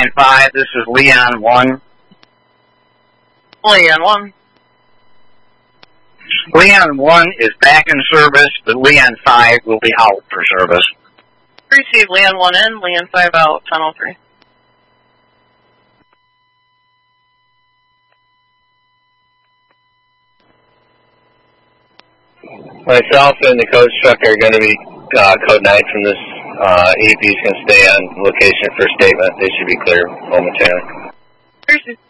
Leon 5, this is Leon 1. Leon 1. Leon 1 is back in service, but Leon 5 will be out for service. Receive Leon 1 in, Leon 5 out, Tunnel 3. Myself and the coach truck are going to be code 9 from this. EVP is going to stay on location for statement. They should be clear momentarily. Receive.